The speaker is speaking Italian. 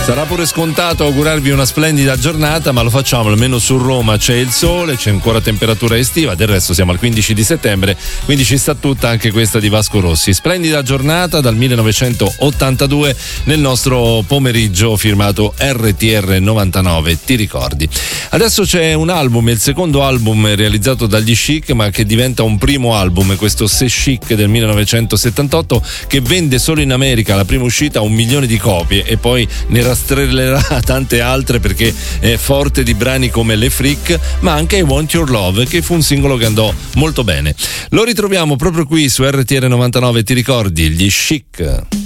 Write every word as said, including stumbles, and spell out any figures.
Sarà pure scontato augurarvi una splendida giornata, ma lo facciamo almeno su Roma, c'è il sole, c'è ancora temperatura estiva, del resto siamo al quindici di settembre, quindi ci sta tutta anche questa di Vasco Rossi. Splendida giornata dal millenovecentottantadue nel nostro pomeriggio firmato R T R novantanove, ti ricordi? Adesso c'è un album, il secondo album realizzato dagli Chic, ma che diventa un primo album, questo C'est Chic del millenovecentosettantotto, che vende solo in America, la prima uscita, un milione di copie, e poi ne rastrellerà tante altre perché è forte di brani come Le Freak, ma anche I Want Your Love, che fu un singolo che andò molto bene. Lo ritroviamo proprio qui su R T R novantanove, ti ricordi? Gli Chic.